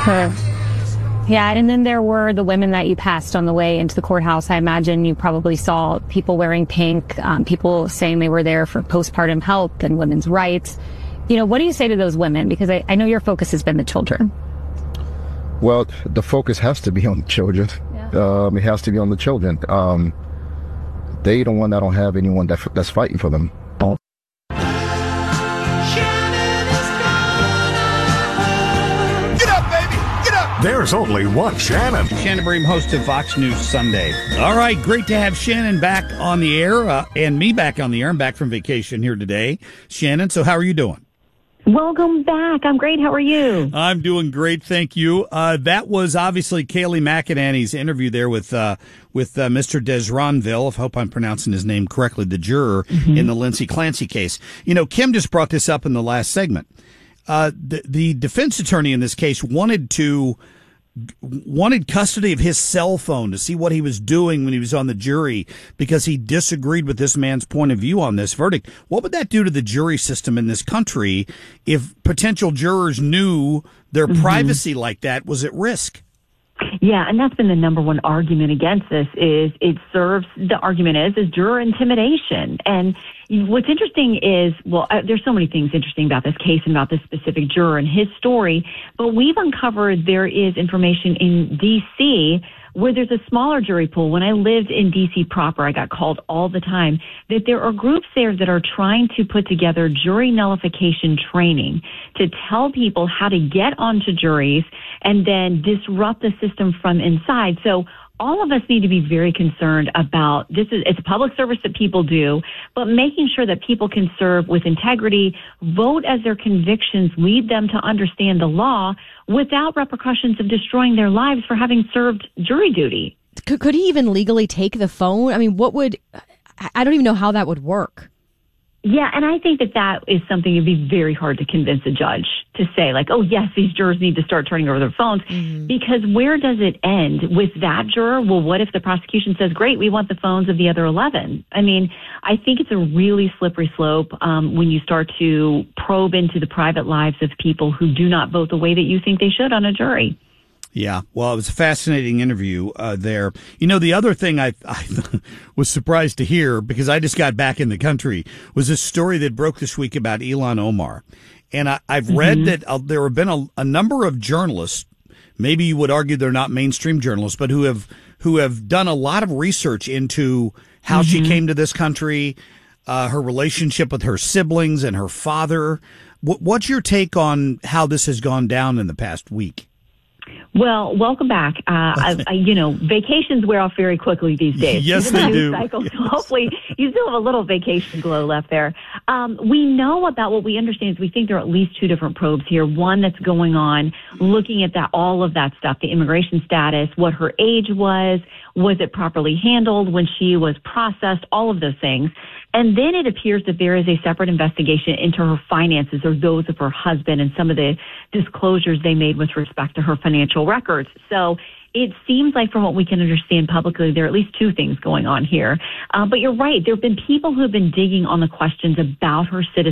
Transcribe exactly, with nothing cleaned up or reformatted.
Huh. Yeah, and then there were the women that you passed on the way into the courthouse. I imagine you probably saw people wearing pink, um, people saying they were there for postpartum help and women's rights. You know, what do you say to those women? Because I, I know your focus has been the children. Well, the focus has to be on the children. Yeah. Um, it has to be on the children. Um, they the one that don't have anyone that, that's fighting for them. There's only one Shannon. Shannon Bream, host of Fox News Sunday. All right, great to have Shannon back on the air uh, and me back on the air. I'm back from vacation here today. Shannon, so how are you doing? Welcome back. I'm great. How are you? I'm doing great, thank you. Uh, that was obviously Kayleigh McEnany's interview there with uh, with uh, Mister Desronville. I hope I'm pronouncing his name correctly, the juror mm-hmm. in the Lindsay Clancy case. You know, Kim just brought this up in the last segment. Uh, the, the defense attorney in this case wanted to wanted custody of his cell phone to see what he was doing when he was on the jury because he disagreed with this man's point of view on this verdict. What would that do to the jury system in this country if potential jurors knew their mm-hmm. privacy like that was at risk? Yeah, and that's been the number one argument against this is it serves, the argument is, is juror intimidation. And what's interesting is, well, uh, there's so many things interesting about this case and about this specific juror and his story, but we've uncovered there is information in D C where there's a smaller jury pool. When I lived in D C proper, I got called all the time that there are groups there that are trying to put together jury nullification training to tell people how to get onto juries and then disrupt the system from inside. So all of us need to be very concerned about this. Is it's a public service that people do, but making sure that people can serve with integrity, vote as their convictions lead them to understand the law without repercussions of destroying their lives for having served jury duty. Could, could he even legally take the phone? I mean, what would, I don't even know how that would work. Yeah, and I think that that is something it'd be very hard to convince a judge to say, like, oh, yes, these jurors need to start turning over their phones. Mm-hmm. Because where does it end with that juror? Well, what if the prosecution says, great, we want the phones of the other eleven? I mean, I think it's a really slippery slope um, when you start to probe into the private lives of people who do not vote the way that you think they should on a jury. Yeah, well, it was a fascinating interview uh, there. You know, the other thing I, I was surprised to hear, because I just got back in the country, was a story that broke this week about Ilhan Omar. And I, I've mm-hmm. read that uh, there have been a, a number of journalists, maybe you would argue they're not mainstream journalists, but who have who have done a lot of research into how mm-hmm. she came to this country, uh, her relationship with her siblings and her father. W- what's your take on how this has gone down in the past week? Well, welcome back. Uh, I, I, you know, vacations wear off very quickly these days. Yes, they do. Cycle, yes. So hopefully you still have a little vacation glow left there. Um, we know about what we understand is we think there are at least two different probes here. One that's going on, looking at that, all of that stuff, the immigration status, what her age was, was it properly handled when she was processed, all of those things. And then it appears that there is a separate investigation into her finances or those of her husband and some of the disclosures they made with respect to her financial records. So it seems like from what we can understand publicly, there are at least two things going on here. Uh, but you're right. There have been people who have been digging on the questions about her citizenship.